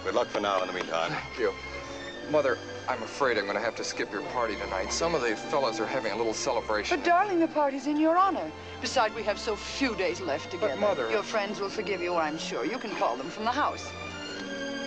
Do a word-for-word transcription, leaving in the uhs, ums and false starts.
Good luck for now in the meantime. Thank you. Mother, I'm afraid I'm going to have to skip your party tonight. Some of the fellas are having a little celebration. But, darling, the party's in your honor. Besides, we have so few days left together. But, Mother... Your friends will forgive you, I'm sure. You can call them from the house.